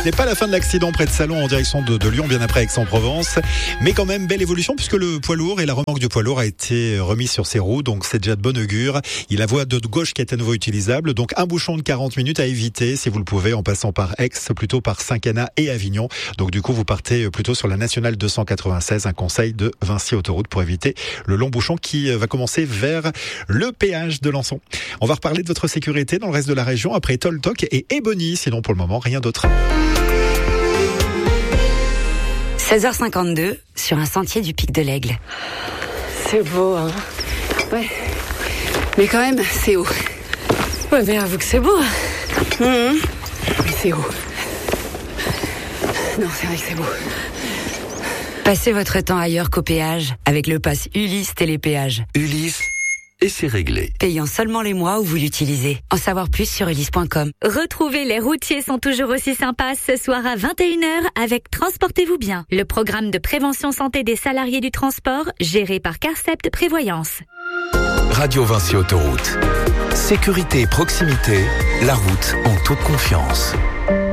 Ce n'est pas la fin de l'accident près de Salon en direction de Lyon, bien après Aix-en-Provence. Mais quand même, belle évolution puisque le poids lourd et la remorque du poids lourd a été remis sur ses roues. Donc c'est déjà de bon augure. Il y a la voie de gauche qui est à nouveau utilisable. Donc un bouchon de 40 minutes à éviter si vous le pouvez en passant par Aix, plutôt par Saint-Cana et Avignon. Donc du coup, vous partez plutôt sur la nationale 296. Un conseil de Vinci Autoroute pour éviter le long bouchon qui va commencer vers le péage de Lançon. On va reparler de votre sécurité dans le reste de la région après Toltoc et Ebony. Sinon, pour le moment, rien d'autre. 16h52 sur un sentier du Pic de l'Aigle. C'est beau, hein. Ouais. Mais quand même, c'est haut. Ouais, mais avoue que c'est beau. Mais c'est haut. Non, c'est vrai que c'est beau. Passez votre temps ailleurs qu'au péage avec le pass Ulysse Télépéage. Ulysse, et c'est réglé. Payant seulement les mois où vous l'utilisez. En savoir plus sur ulysse.com. Retrouvez Les Routiers sont toujours aussi sympas ce soir à 21h avec Transportez-vous bien, le programme de prévention santé des salariés du transport géré par Carcept Prévoyance. Radio Vinci Autoroute. Sécurité et proximité, la route en toute confiance.